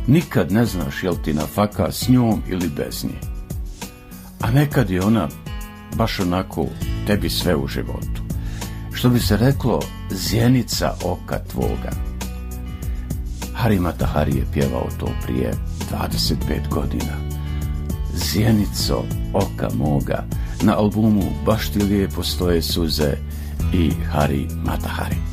Nikad ne znaš jel ti na faka s njom ili bez nje. A nekad je ona baš onako tebi sve u životu. Što bi se reklo, zjenica oka tvoga. Hari Mata Hari je pjevao to prije 25 godina. Zjenico oka moga, na albumu Baš ti lijepo stoje suze i Hari Mata Hari.